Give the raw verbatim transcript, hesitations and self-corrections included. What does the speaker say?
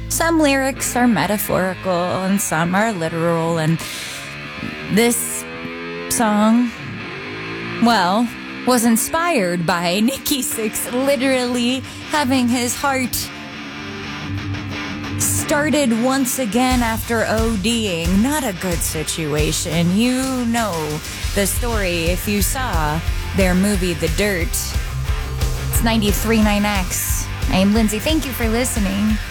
some lyrics are metaphorical and some are literal, and this song, well, was inspired by Nikki Sixx literally having his heart started once again after ODing. Not a good situation. You know the story if you saw their movie, The Dirt. It's ninety-three point nine X. I'm Lindsay. Thank you for listening.